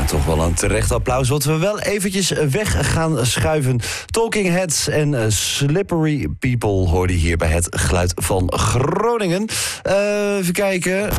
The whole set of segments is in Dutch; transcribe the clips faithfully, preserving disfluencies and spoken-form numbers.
toch wel een terecht applaus. Wat we wel eventjes weg gaan schuiven. Talking Heads en uh, Slippery People hoorde hier bij het geluid van Groningen. Uh, even kijken.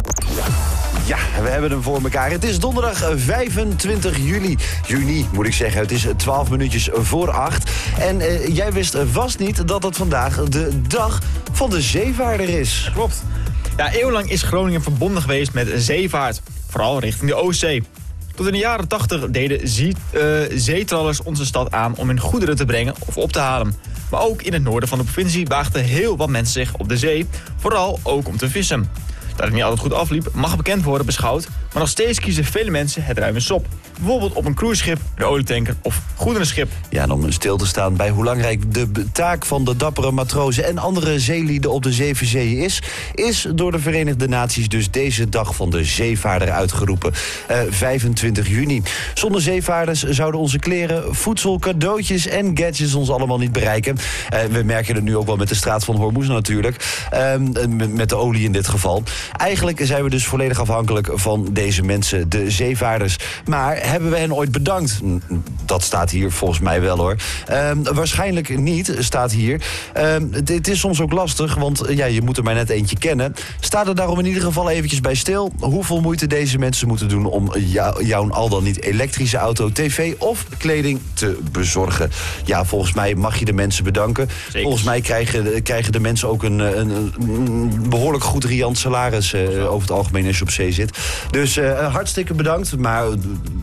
Ja, we hebben hem voor elkaar. Het is donderdag vijfentwintig juli. Juni, moet ik zeggen. Het is twaalf minuutjes voor acht. En uh, jij wist vast niet dat het vandaag de dag van de zeevaarder is. Klopt. Ja, eeuwenlang is Groningen verbonden geweest met zeevaart. Vooral richting de Oostzee. Tot in de jaren tachtig deden zee, uh, zeetrallers onze stad aan om hun goederen te brengen of op te halen. Maar ook in het noorden van de provincie waagden heel wat mensen zich op de zee. Vooral ook om te vissen. Dat het niet altijd goed afliep, mag bekend worden beschouwd. Maar nog steeds kiezen vele mensen het ruime sop. Bijvoorbeeld op een cruiseschip, de olietanker of goederenschip. Ja, en om stil te staan bij hoe belangrijk de taak van de dappere matrozen en andere zeelieden op de zeven zeeën is, is door de Verenigde Naties dus deze dag van de zeevaarder uitgeroepen. Uh, vijfentwintig juni. Zonder zeevaarders zouden onze kleren, voedsel, cadeautjes en gadgets ons allemaal niet bereiken. Uh, we merken het nu ook wel met de straat van Hormuz natuurlijk. Uh, met de olie in dit geval. Eigenlijk zijn we dus volledig afhankelijk van deze mensen, de zeevaarders. Maar hebben we hen ooit bedankt? Dat staat hier volgens mij wel hoor. Uh, waarschijnlijk niet, staat hier. Uh, het, het is soms ook lastig, want ja, je moet er maar net eentje kennen. Sta er daarom in ieder geval eventjes bij stil. Hoeveel moeite deze mensen moeten doen om jou, jouw al dan niet elektrische auto, tv of kleding te bezorgen. Ja, volgens mij mag je de mensen bedanken. Zeker. Volgens mij krijgen, krijgen de mensen ook een, een, een behoorlijk goed riant salaris uh, over het algemeen als je op zee zit. Dus uh, hartstikke bedankt, maar Uh,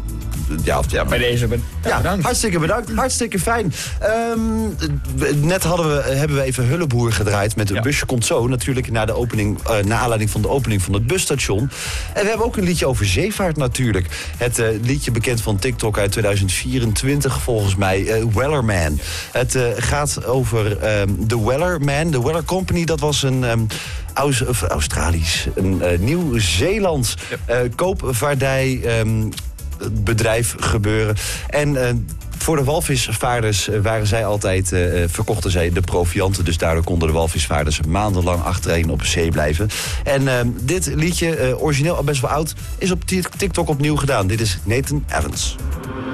Ja, of, ja, bij deze ben, ja, ja, bedankt. Hartstikke bedankt, hartstikke fijn. Um, net hadden we, hebben we even Hulleboer gedraaid met een ja. busje komt zo. Natuurlijk na de opening, uh, naar aanleiding van de opening van het busstation. En we hebben ook een liedje over zeevaart natuurlijk. Het uh, liedje bekend van TikTok uit tweeduizend vierentwintig volgens mij, uh, Wellerman. Het uh, gaat over um, de Wellerman, de Weller Company. Dat was een Um, Aus- Australisch, een uh, Nieuw-Zeelands ja. uh, koopvaardij Um, bedrijf gebeuren. En uh, voor de walvisvaarders uh, waren zij altijd, uh, verkochten zij de provianten. Dus daardoor konden de walvisvaarders maandenlang achtereen op zee blijven. En uh, dit liedje, uh, origineel al best wel oud, is op TikTok opnieuw gedaan. Dit is Nathan Evans.